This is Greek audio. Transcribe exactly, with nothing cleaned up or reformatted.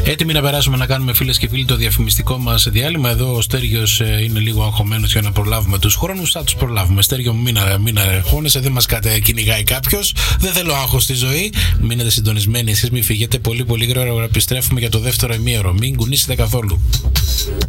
Έτοιμοι να περάσουμε να κάνουμε, φίλες και φίλοι, το διαφημιστικό μας διάλειμμα. Εδώ ο Στέργιος είναι λίγο αγχωμένος για να προλάβουμε τους χρόνους. Θα τους προλάβουμε. Στέργιο, μην, μην αγχώνεσαι, δεν μας κυνηγάει κάποιος. Δεν θέλω άγχος στη ζωή. Μείνετε συντονισμένοι, εσείς μην φύγετε. Πολύ πολύ γρήγορα επιστρέφουμε για το δεύτερο ημίωρο. Μην κουνήσετε καθόλου.